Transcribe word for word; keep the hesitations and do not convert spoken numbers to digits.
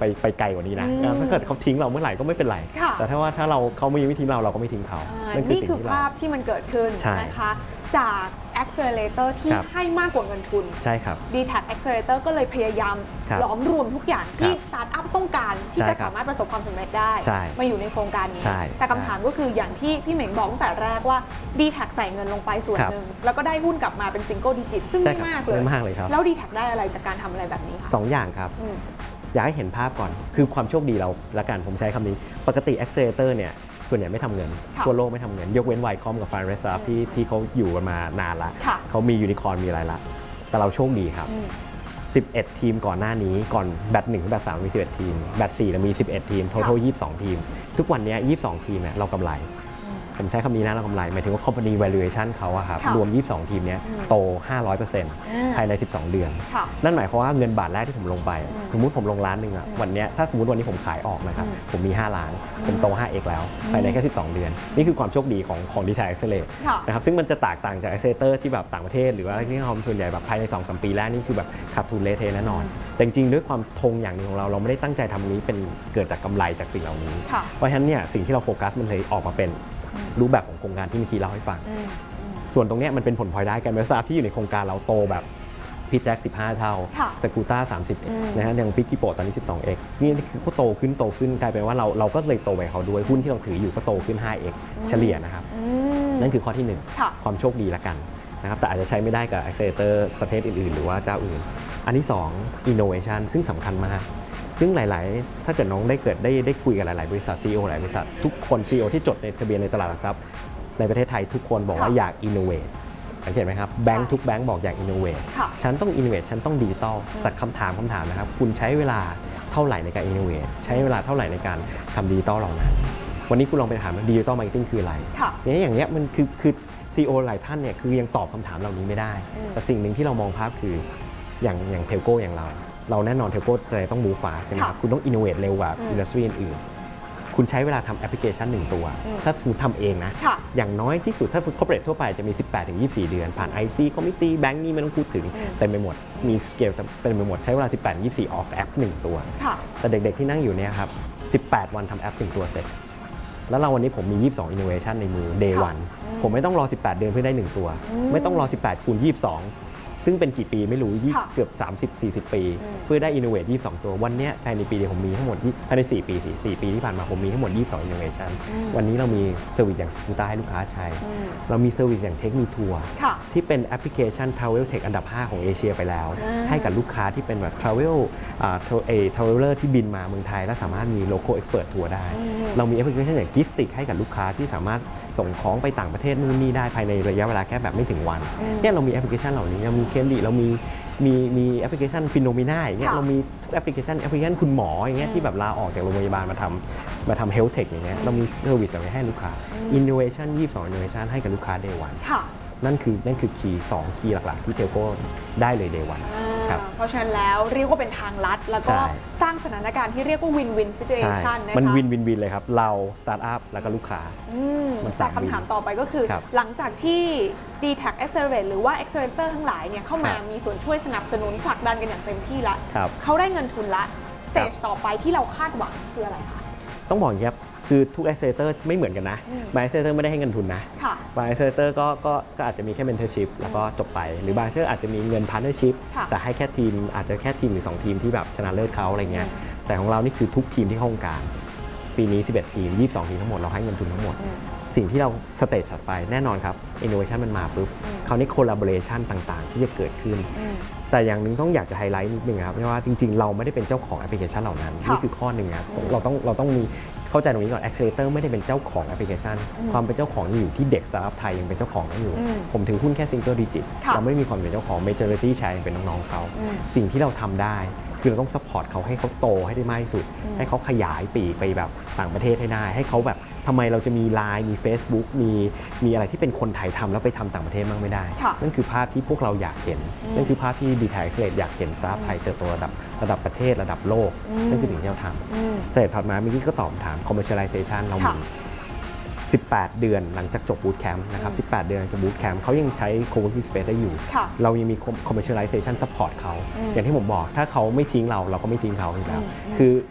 ไปไปไกลกว่านี้นะถ้าเกิดเขาทิ้งเราเมื่อไหร่ก็ไม่เป็นไรแต่ถ้าว่าถ้าเราเขาไม่ไม่ทิ้งเราเราก็ไม่ทิ้งเขานี่คือภาพที่มันเกิดขึ้นนะคะจาก Accelerator ที่ให้มากกว่าเงินทุนใช่ครับดี แท็ก Accelerator ก็เลยพยายามล้อมรวมทุกอย่างที่สตาร์ทอัพต้องการที่จะสามารถประสบความสำเร็จได้มาอยู่ในโครงการนี้แต่คำถามก็คืออย่างที่พี่เหม่งบอกตั้งแต่แรกว่า ดี แท็ก ใส่เงินลงไปส่วนหนึ่งแล้วก็ได้หุ้นกลับมาเป็นซิงเกิลดิจิตซึ่งไม่มากเลยแล้ว ดี แท็ก ได้อะไรจากการทำอะไรแบบนี้คะสองอย่างครับอยากให้เห็นภาพก่อนคือความโชคดีเราละกันผมใช้คำนี้ปกติ Accelerator เนี่ยส่วนใหญ่ไม่ทำเงินทั่วโลกไม่ทำเงินยกเว้นไวคอมกับ Fine Reserve ที่ที่เขาอยู่กันมานานละเขามียูนิคอร์นมีอะไรละแต่เราโชคดีครับสิบเอ็ดทีมก่อนหน้านี้ก่อนแบตหนึ่งถึงแบตสามมีสิบเอ็ดทีมแบตสี่เรามีสิบเอ็ดทีม total ยี่สิบสองทีมทุกวันนี้ยี่สิบสองทีมเนี่ยเรากำไรผมใช้คำนี้นะเรากำไรหมายถึงว่า company valuation เขาอะครับรวมยี่สิบสองทีมนี้โต ห้าร้อยเปอร์เซ็นต์ ภายในสิบสองเดือนนั่นหมายความว่าเงินบาทแรกที่ผมลงไปสมมุติผมลงล้านหนึ่งอะวันนี้ถ้าสมมติวันนี้ผมขายออกนะครับผมมีห้าล้านผมโต ไฟว์เอ็กซ์ แล้วภายในแค่สิบสองเดือนนี่คือความโชคดีของของ ดี แท็ก Accelerate นะครับซึ่งมันจะแตกต่างจาก Accelerator ที่แบบต่างประเทศหรือว่าที่เขาส่วนใหญ่แบบภายใน สองถึงสาม ปีแรกนี่คือแบบขาดทุนเละเทะแน่นอนแต่จริงๆด้วยความธงอย่างหนึ่งของเราเราไม่ได้ตั้งใจทำนี้เป็นเกิดจากกำไรจากสิ่งเหล่านี้เพราะฉะนั้นเนี่ยสิ่งที่เราโฟกัสมันเลยออกมาเป็นรูปแบบของโครงการที่เมื่อกี้เล่าให้ฟังส่วนตรงนี้มันเป็นผลพลอยได้กันเมื่อทราบที่อยู่ในโครงการเราโตแบบพี่แจ็คสิบห้าเท่าสกูต้าสามสิบนะฮะอย่างพิกกี้โปตอนนี้ สิบสองเอ็กซ์ นี่คือเขาโตขึ้นโตขึ้นกลายเป็นว่าเราเราก็เลยโตไปเขาด้วยหุ้นที่เราถืออยู่ก็โตขึ้น ไฟว์เอ็กซ์ เฉลี่ยนะครับนั่นคือข้อที่หนึ่งความโชคดีละกันนะครับแต่อาจจะใช้ไม่ได้กับ Accelerator ประเทศอื่นๆหรือว่าเจ้าอื่นอันที่สอง innovation ซึ่งสำคัญมากซึ่งหลายๆถ้าเกิดน้องได้เกิดได้ได้คุยกับหลายๆบริษัท ซี อี โอ หลายบริษัททุกคน ซี อี โอ ที่จดในทะเบียนในตลาดหลักทรัพย์ในประเทศไทยทุกคนบอกว่าอยาก innovate สังเกตไหมครับแบงค์ทุกแบงค์บอกอยาก innovate ฉันต้อง innovate ฉันต้องดิจิตอลแต่คำถามคำถามนะครับคุณใช้เวลาเท่าไหร่ในการ innovate ใช้เวลาเท่าไหร่ในการทำดิจิตอลเหล่านั้นวันนี้คุณลองไปถามดิจิตอลมาร์เก็ตติ้งคืออะไรเนี่ยอย่างเงี้ยมันคือคือ ซี อี โอ หลายท่านเนี่ยคือยังตอบคำถามเหล่านี้ไม่ได้แต่สิ่งหนึ่งที่เรามองภาพคืออย่างอย่างเทลโก้อย่างเราเราแน่นอนเทลโก้อะไรต้องมูฟฟ้าใช่ไหมครับคุณต้องอินโนเวทเร็วกว่าอินดัสทรีอื่นๆคุณใช้เวลาทำแอปพลิเคชันหนึ่งตัวถ้าคุณทำเองนะอย่างน้อยที่สุดถ้าคอร์ปอเรททั่วไปจะมี สิบแปดถึงยี่สิบสี่ เดือนผ่าน ไอ ซี คอมมิตี้แบงก์นี่ไม่ต้องพูดถึงเต็มไปหมดมีสเกลเต็มไปหมดใช้เวลา สิบแปดถึงยี่สิบสี่ ออกแอปหนึ่งตัวแต่เด็กๆที่นั่งอยู่เนี่ยครับสิบแปดวันทำแอปหนึ่งตัวเสร็จแล้วเราวันนี้ผมมียี่สิบสอง innovation ในมือ day one ผมไม่ต้องรอสิบแปดเดือนเพื่อได้หนึ่งตัวไม่ต้องรอสิบแปดคูณยี่สิบสองซึ่งเป็นกี่ปีไม่รู้เกือบ สามสิบถึงสี่สิบ ปีเพื่อได้ innovate ยี่สิบสองตัววันนี้ภายในปีเดียวผมมีทั้งหมดภายในสี่ปีสี่ปีที่ผ่านมาผมมีทั้งหมดยี่สิบสอง innovation วันนี้เรามีเซอร์วิสอย่างสกูต้าให้ลูกค้าใช้เรามีเซอร์วิสอย่างเทคมีทัวร์ที่เป็นแอปพลิเคชัน Travel Tech อันดับห้าของเอเชียไปแล้วให้กับลูกค้าที่เป็นแบบ Travel อ่าเอ Traveler ที่บินมาเมืองไทยและสามารถมี Local Expert ทัวร์ได้เรามีแอปพลิเคชันอย่าง Gistick ให้กับลูกค้าที่สามารถส่งของไปต่างประเทศนู่นนี่ได้ภายในระยะเวลาแค่แบบไม่ถึงวันเนี่ยเรามีแอปพลิเคชันเหล่านี้เรามีเคดีเรามีมีมีแอปพลิเคชันฟิโนเมนาอย่างเงี้ยเรามีทุกแอปพลิเคชันแอปพลิเคชันคุณหมออย่างเงี้ยที่แบบลาออกจากโรงพยาบาลมาทำมาทำเฮลท์เทคอย่างเงี้ยเรามีเซอร์วิสแบบนี้ให้ลูกค้าอินโนเวชันยี่สิบสองอินโนเวชันให้กับลูกค้าเดย์วันนั่นคือนั่นคือคีย์สองคีย์หลักๆที่เทลโก้ได้เลยเดย์วันเพราะฉะนั้นแล้วเรียกว่าเป็นทางลัดแล้วก็สร้างสถานการณ์ที่เรียกว่าวินวินซิทูเอชันนะคะมันวินวินวินเลยครับเราสตาร์ทอัพแล้วก็ลูกค้าแต่คำถามต่อไปก็คือหลังจากที่ ดี แท็ก Accelerate หรือว่า Accelerator ทั้งหลายเนี่ยเข้ามามีส่วนช่วยสนับสนุนผลักดันกันอย่างเต็มที่ละเขาได้เงินทุนละสเตจต่อไปที่เราคาดหวังคืออะไรคะต้องบอกครับคือทุก Accelerator ไม่เหมือนกันนะบาง Accelerator ไม่ได้ให้เงินทุนนะบาง Accelerator ก็ก็ก็อาจจะมีแค่ Mentorship แล้วก็จบไปหรือบาง Accelerator อาจจะมีเงิน Partnership แต่ให้แค่ทีมอาจจะแค่ทีมหรือสองทีมที่แบบชนะเลิศเขาอะไรเงี้ยแต่ของเรานี่คือทุกทีมที่เข้าโครงการปีนี้สิบเอ็ดทีมยี่สิบสองทีมทั้งหมดเราให้เงินทุนทั้งหมดสิ่งที่เราสเตจถัดไปแน่นอนครับ Innovation มันมาปุ๊บคราวนี้ Collaboration ต่างๆที่จะเกิดขึ้นแต่อย่างนึงต้องอยากจะไฮไลท์นิดนึงครับว่าจริงๆเราไม่ได้เป็นเจ้าของแอปพลิเคชันเหล่านั้นนี่คือข้อหนึ่งครับเราต้องเราต้องมีเข้าใจตรงนี้ก่อน Accelerator ไม่ได้เป็นเจ้าของแอปพลิเคชันความเป็นเจ้าของอยู่ที่เด็กสตาร์ทอัพไทยยังเป็นเจ้าของนั่นอยู่ผมถือหุ้นแค่ Single Digit เราไม่มีความเป็นเจ้าของ Majority Share ยังเป็นน้องๆเขาสิ่งที่เราทำได้คือเราต้องซัพพอร์ตเขาให้เขาโตให้ได้มากที่สุดให้เขาขยายปีไปแบบต่างประเทศให้ได้ให้เขาแบบทำไมเราจะมี ไลน์ มี Facebook มีมีอะไรที่เป็นคนไทยทำแล้วไปทำต่างประเทศบ้างไม่ได้นั่นคือภาพที่พวกเราอยากเห็นนั่นคือภาพที่ ดี แท็ก Accelerate อยากเห็นสตาร์ทอัพไทยเติบโตระดับระดับประเทศระดับโลกนั่นคือสิ่งที่เราทำสเตจถัดมาเมื่อกี้ก็ตอบถาม commercialization เรามีสิบแปดเดือนหลังจากจบบูตแคมป์นะครับสิบแปดเดือนหลังจากบูตแคมป์เขายังใช้ co-working space ได้อยู่เรายังมี commercialization support เขาอย่างที่ผมบอกถ้าเขาไม่ทิ้งเราเราก็ไม่ทิ้งเขาอยู่แล้วคือ